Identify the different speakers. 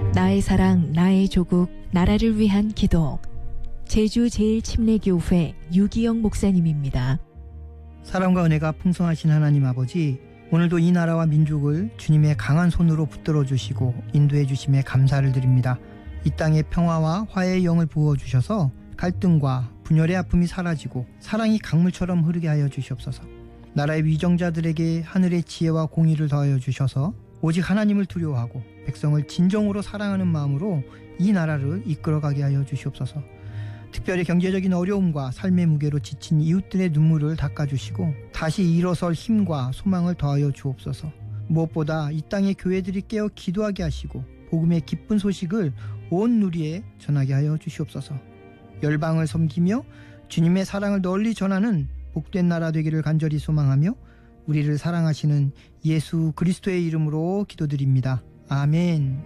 Speaker 1: 나의 사랑, 나의 조국, 나라를 위한 기도. 제주제일침례교회 유기영 목사님입니다.
Speaker 2: 사랑과 은혜가 풍성하신 하나님 아버지, 오늘도 이 나라와 민족을 주님의 강한 손으로 붙들어 주시고 인도해 주심에 감사를 드립니다. 이 땅에 평화와 화해의 영을 부어주셔서 갈등과 분열의 아픔이 사라지고 사랑이 강물처럼 흐르게 하여 주시옵소서. 나라의 위정자들에게 하늘의 지혜와 공의를 더하여 주셔서 오직 하나님을 두려워하고 백성을 진정으로 사랑하는 마음으로 이 나라를 이끌어가게 하여 주시옵소서. 특별히 경제적인 어려움과 삶의 무게로 지친 이웃들의 눈물을 닦아주시고 다시 일어설 힘과 소망을 더하여 주옵소서. 무엇보다 이 땅의 교회들이 깨어 기도하게 하시고 복음의 기쁜 소식을 온 누리에 전하게 하여 주시옵소서. 열방을 섬기며 주님의 사랑을 널리 전하는 복된 나라 되기를 간절히 소망하며 우리를 사랑하시는 예수 그리스도의 이름으로 기도드립니다. 아멘.